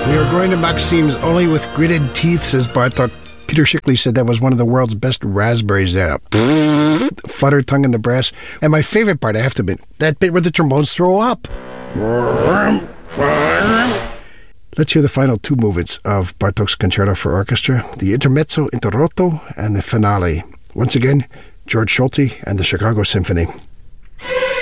We are going to Maxim's only with gritted teeth, says Bartok. Peter Shickley said that was one of the world's best raspberries there. Flutter tongue in the brass. And my favorite part, I have to admit, that bit where the trombones throw up. Let's hear the final two movements of Bartok's Concerto for Orchestra, the Intermezzo Interrotto and the finale. Once again, George Solti and the Chicago Symphony.